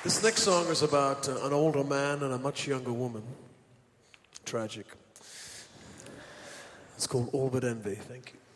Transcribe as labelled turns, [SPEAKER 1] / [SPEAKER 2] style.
[SPEAKER 1] This next song is about an older man and a much younger woman. Tragic. It's called All But Envy. Thank you.